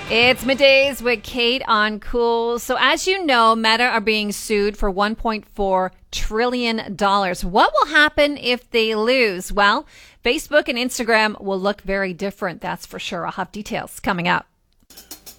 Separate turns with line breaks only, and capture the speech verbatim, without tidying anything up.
It's middays with Kate on Cool. So as you know, Meta are being sued for one point four trillion dollars. What will happen if they lose? Well, Facebook and Instagram will look very different, that's for sure. I'll have details coming up.